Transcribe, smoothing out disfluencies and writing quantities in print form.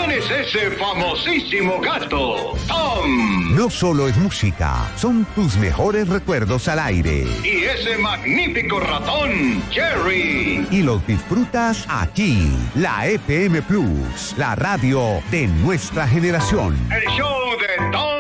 ¿Quién es ese famosísimo gato? ¡Tom! No solo es música, son tus mejores recuerdos al aire. Y ese magnífico ratón, Jerry. Y los disfrutas aquí, la FM Plus, la radio de nuestra generación. El show de Tom